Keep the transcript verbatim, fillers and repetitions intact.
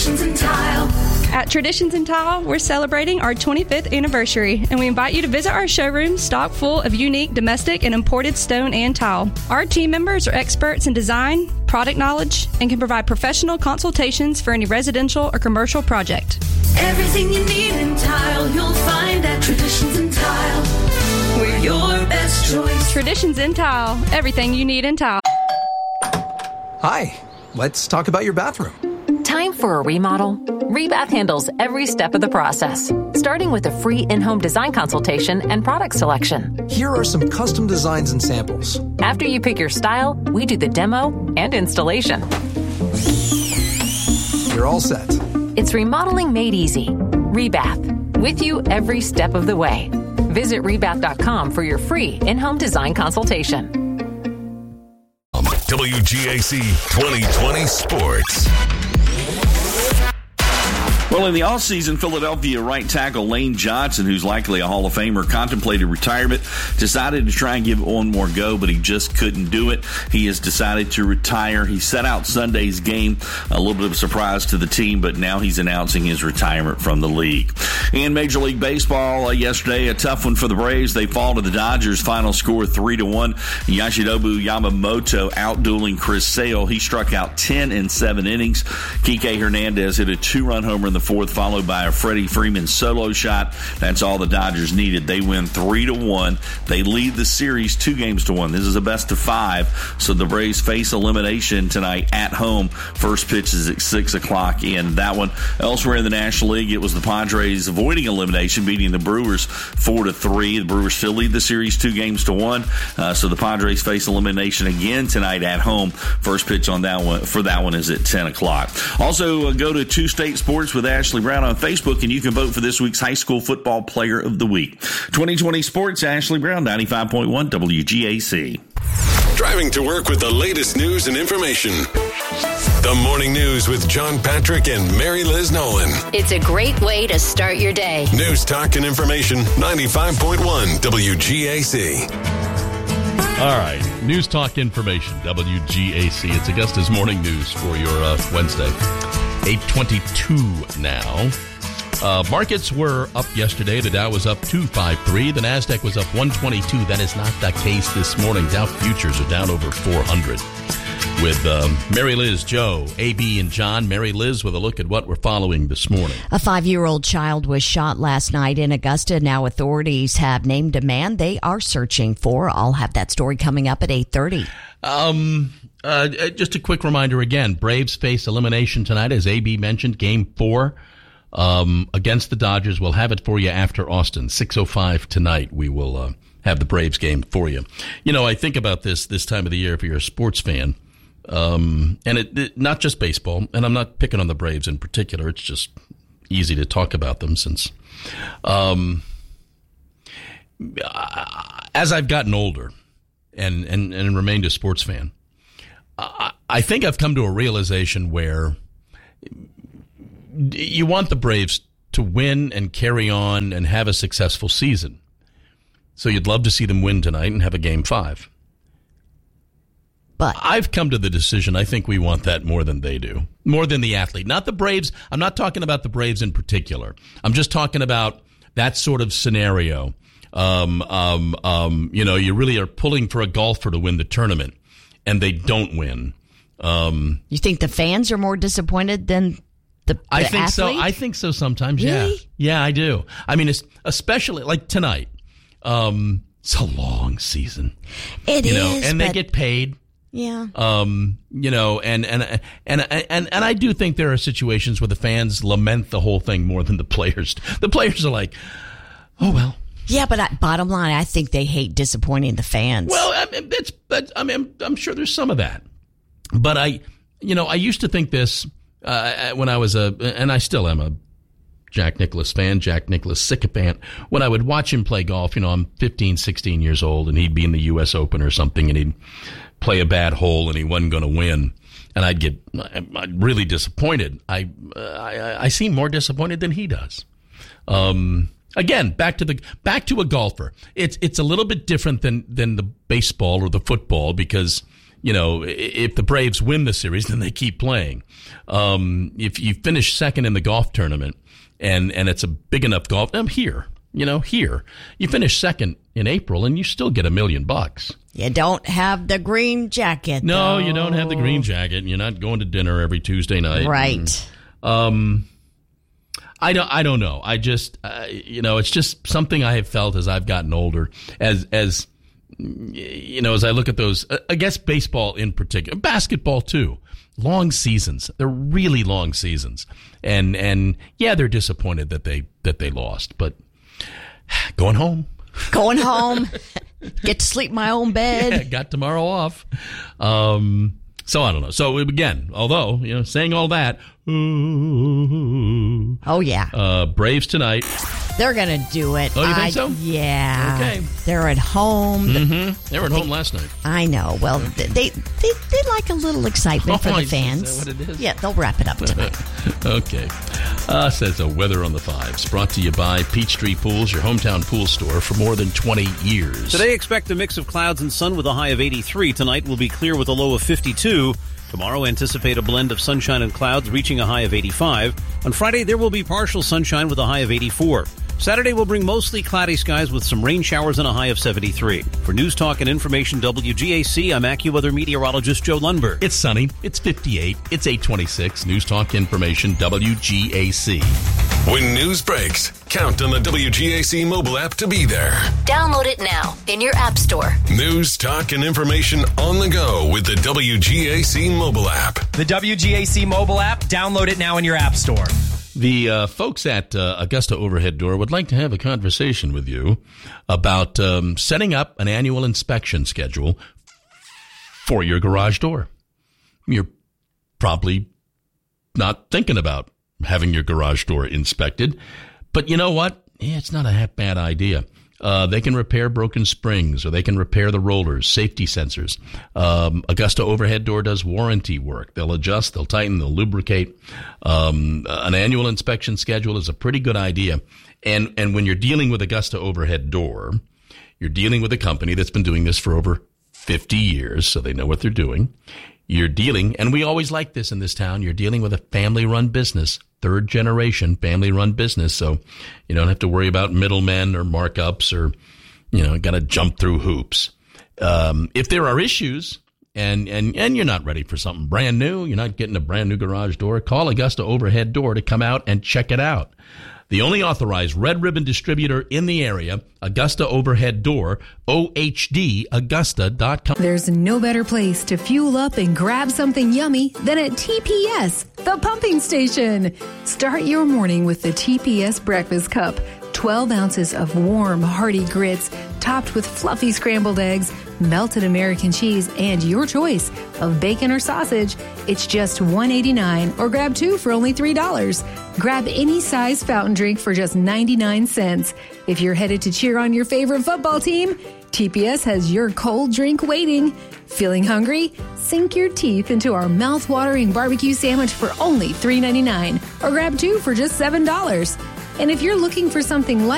Traditions in Tile. At Traditions in Tile, we're celebrating our twenty-fifth anniversary, and we invite you to visit our showroom stocked full of unique domestic and imported stone and tile. Our team members are experts in design, product knowledge, and can provide professional consultations for any residential or commercial project. Everything you need in tile, you'll find at Traditions in Tile. We're your best choice. Traditions in Tile, everything you need in tile. Hi, let's talk about your bathroom. Time for a remodel? Rebath handles every step of the process, starting with a free in-home design consultation and product selection. Here are some custom designs and samples. After you pick your style, we do the demo and installation. You're all set. It's remodeling made easy. Rebath, with you every step of the way. Visit rebath dot com for your free in-home design consultation. W G A C twenty twenty Sports. Well, in the offseason, Philadelphia right tackle Lane Johnson, who's likely a Hall of Famer, contemplated retirement, decided to try and give it one more go, but he just couldn't do it. He has decided to retire. He set out Sunday's game, a little bit of a surprise to the team, but now he's announcing his retirement from the league. In Major League Baseball, uh, yesterday, a tough one for the Braves. They fall to the Dodgers, final score three to one. Yoshinobu Yamamoto outdueling Chris Sale. He struck out ten in seven innings. Kike Hernandez hit a two-run homer in the fourth, followed by a Freddie Freeman solo shot. That's all the Dodgers needed. They win three to one. They lead the series two games to one. This is a best of five, so the Braves face elimination tonight at home. First pitch is at six o'clock in that one. Elsewhere in the National League, it was the Padres avoiding elimination, beating the Brewers four to three. The Brewers still lead the series two games to one, uh, so the Padres face elimination again tonight at home. First pitch on that one for that one is at ten o'clock. Also, uh, go to Two State Sports with Ashley Brown on Facebook, and you can vote for this week's High School Football Player of the Week. twenty twenty Sports, Ashley Brown, ninety-five point one W G A C. Driving to work with the latest news and information. The Morning News with John Patrick and Mary Liz Nolan. It's a great way to start your day. News, talk, and information, ninety-five point one W G A C. All right, News, Talk, Information, W G A C. It's Augusta's Morning News for your uh, Wednesday. eight twenty-two now. Uh, markets were up yesterday. The Dow was up two fifty-three. The NASDAQ was up one twenty-two. That is not the case this morning. Dow futures are down over four hundred. With um, Mary Liz, Joe, A B, and John. Mary Liz with a look at what we're following this morning. A five-year-old child was shot last night in Augusta. Now authorities have named a man they are searching for. I'll have that story coming up at eight thirty. Um... Uh, just a quick reminder again, Braves face elimination tonight, as A B mentioned, game four um, against the Dodgers. We'll have it for you after Austin, six oh five tonight. We will uh, have the Braves game for you. You know, I think about this this time of the year if you're a sports fan, um, and it, it not just baseball, and I'm not picking on the Braves in particular. It's just easy to talk about them since um, as I've gotten older and, and, and remained a sports fan, I think I've come to a realization where you want the Braves to win and carry on and have a successful season. So you'd love to see them win tonight and have a game five. But I've come to the decision I think we want that more than they do, more than the athlete. Not the Braves. I'm not talking about the Braves in particular. I'm just talking about that sort of scenario. Um, um, um, you know, you really are pulling for a golfer to win the tournament, and they don't win. Um, you think the fans are more disappointed than the, the I think athlete? so. I think so sometimes, really? yeah. Yeah, I do. I mean, it's especially like tonight. Um, it's a long season. It you know, is, and they but, get paid. Yeah. Um, you know, and, and, and, and, and I do think there are situations where the fans lament the whole thing more than the players. The players are like, oh, well. Yeah, but I, bottom line, I think they hate disappointing the fans. Well, I mean, it's, but I mean, I'm, I'm sure there's some of that. But I, you know, I used to think this uh, when I was a, and I still am a Jack Nicklaus fan, Jack Nicklaus sycophant. When I would watch him play golf, you know, I'm fifteen, sixteen years old, and he'd be in the U S Open or something, and he'd play a bad hole, and he wasn't going to win. And I'd get I'd really disappointed. I, uh, I I seem more disappointed than he does. Um. Again, back to the back to a golfer. It's it's a little bit different than than the baseball or the football because you know, if the Braves win the series, then they keep playing. Um, if you finish second in the golf tournament and, and it's a big enough golf, I'm here, you know, here. You finish second in April and you still get a million bucks. You don't have the green jacket, No, though. you don't have the green jacket. And you're not going to dinner every Tuesday night. Right. And, um, I don't, I don't know. I just, uh, you know, it's just something I have felt as I've gotten older, as, as, you know, as I look at those, I guess baseball in particular, basketball too, long seasons. They're really long seasons. And, and yeah, they're disappointed that they, that they lost, but going home. Going home. Get to sleep in my own bed. Yeah, got tomorrow off. Um, so I don't know. So again, although, you know, saying all that, ooh, oh yeah, uh, Braves tonight. They're going to do it. Oh, you think I, so? Yeah. Okay. They're at home. Mm-hmm. They were at home last night. I know. Well, they, they they they like a little excitement for Oh, the is fans. that what it is? Yeah, they'll wrap it up tonight. Okay. Uh, says the weather on the fives. Brought to you by Peachtree Pools, your hometown pool store for more than twenty years. Today, expect a mix of clouds and sun with a high of eighty-three. Tonight will be clear with a low of fifty-two. Tomorrow, anticipate a blend of sunshine and clouds reaching a high of eighty-five. On Friday, there will be partial sunshine with a high of eighty-four. Saturday will bring mostly cloudy skies with some rain showers and a high of seventy-three. For News Talk and Information W G A C, I'm AccuWeather meteorologist Joe Lundberg. It's sunny. It's fifty-eight. It's eight twenty-six. News Talk Information W G A C. When news breaks, count on the W G A C mobile app to be there. Download it now in your app store. News, talk, and information on the go with the W G A C mobile app. The W G A C mobile app, download it now in your app store. The uh, folks at uh, Augusta Overhead Door would like to have a conversation with you about um, setting up an annual inspection schedule for your garage door. You're probably not thinking about having your garage door inspected, but you know what? Yeah, it's not a half bad idea. Uh, they can repair broken springs, or they can repair the rollers, safety sensors. Um, Augusta Overhead Door does warranty work. They'll adjust, they'll tighten, they'll lubricate. Um, an annual inspection schedule is a pretty good idea. And, and when you're dealing with Augusta Overhead Door, you're dealing with a company that's been doing this for over fifty years, so they know what they're doing. You're dealing, and we always like this in this town, you're dealing with a family-run business, third-generation family-run business, so you don't have to worry about middlemen or markups or, you know, got to jump through hoops. Um, if there are issues and, and, and you're not ready for something brand new, you're not getting a brand-new garage door, call Augusta Overhead Door to come out and check it out. The only authorized red ribbon distributor in the area, Augusta Overhead Door, O H D Augusta dot com. There's no better place to fuel up and grab something yummy than at T P S, the pumping station. Start your morning with the T P S breakfast cup. twelve ounces of warm, hearty grits topped with fluffy scrambled eggs, melted American cheese, and your choice of bacon or sausage. It's just one dollar and eighty-nine cents or grab two for only three dollars. Grab any size fountain drink for just ninety-nine cents. If you're headed to cheer on your favorite football team, T P S has your cold drink waiting. Feeling hungry? Sink your teeth into our mouth-watering barbecue sandwich for only three dollars and ninety-nine cents or grab two for just seven dollars. And if you're looking for something light,